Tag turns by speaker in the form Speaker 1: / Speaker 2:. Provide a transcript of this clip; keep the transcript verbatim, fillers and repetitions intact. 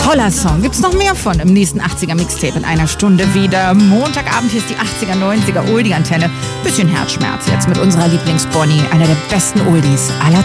Speaker 1: Toller Song. Gibt's noch mehr von im nächsten achtziger-Mixtape in einer Stunde wieder. Montagabend hier ist die achtziger, neunziger Oldie-Antenne. Bisschen Herzschmerz jetzt mit unserer Lieblings-Bonnie, einer der besten Oldies aller